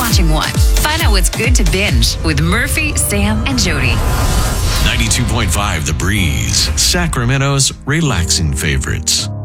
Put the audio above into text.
watching one. Find out what's good to binge with Murphy, Sam, and Jody. 92.5 The Breeze, Sacramento's relaxing favorites.